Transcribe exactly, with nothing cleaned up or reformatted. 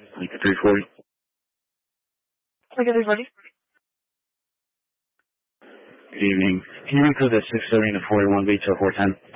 Lincoln three forty. Lincoln three forty. Good evening. Can you read through the six thirty and the forty-one B to four ten?